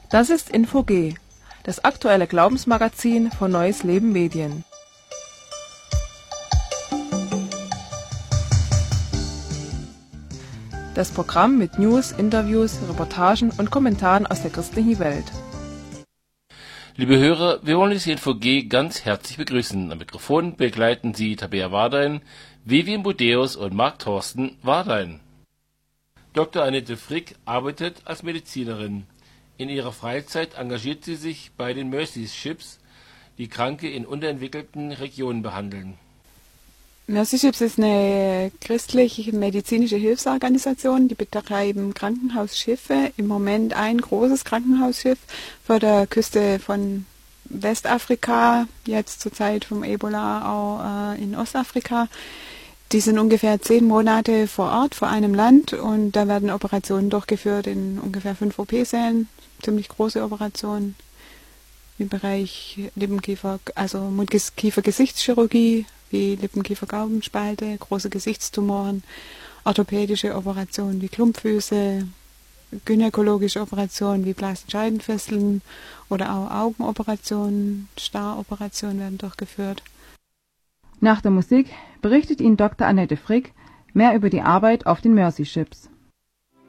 Das ist Info-G, das aktuelle Glaubensmagazin von Neues Leben Medien. Das Programm mit News, Interviews, Reportagen und Kommentaren aus der christlichen Welt. Liebe Hörer, wir wollen Sie Info-G ganz herzlich begrüßen. Am Mikrofon begleiten Sie Tabea Wardein, Vivian Budeus und Marc Thorsten Wardein. Dr. Annette Frick arbeitet als Medizinerin. In ihrer Freizeit engagiert sie sich bei den Mercy Ships, die Kranke in unterentwickelten Regionen behandeln. Mercy Ships ist eine christliche medizinische Hilfsorganisation, die betreiben Krankenhausschiffe. Im Moment ein großes Krankenhausschiff vor der Küste von Westafrika, jetzt zur Zeit vom Ebola auch in Ostafrika. Die sind ungefähr 10 Monate vor Ort, vor einem Land, und da werden Operationen durchgeführt in ungefähr 5 OP-Sälen, ziemlich große Operationen im Bereich Lippenkiefer, also Mund-Kiefer-Gesichtschirurgie, wie Lippenkiefer-Gaumenspalte, große Gesichtstumoren, orthopädische Operationen wie Klumpfüße, gynäkologische Operationen wie Blasenscheidenfesseln oder auch Augenoperationen, Staroperationen werden durchgeführt. Nach der Musik berichtet Ihnen Dr. Annette Frick mehr über die Arbeit auf den Mercy Ships.